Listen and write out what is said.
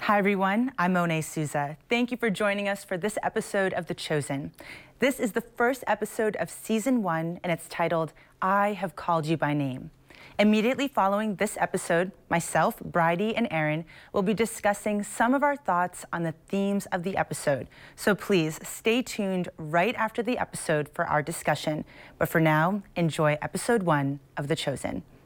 Hi everyone, I'm Monet Souza. Thank you for joining us for this episode of The Chosen. This is the first episode of Season 1 and it's titled, I Have Called You by Name. Immediately following this episode, myself, Bridie, and Aaron will be discussing some of our thoughts on the themes of the episode. So please stay tuned right after the episode for our discussion. But for now, enjoy episode 1 of The Chosen.